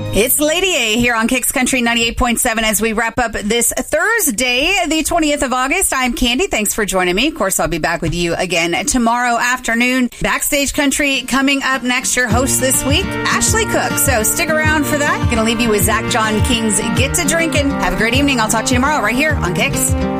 It's Lady A here on Kicks Country 98.7 as we wrap up this Thursday, the 20th of August. I'm Candy. Thanks for joining me. Of course, I'll be back with you again tomorrow afternoon. Backstage Country coming up next. Your host this week, Ashley Cook. So stick around for that. Going to leave you with Zach John King's Get to Drinking. Have a great evening. I'll talk to you tomorrow right here on Kicks.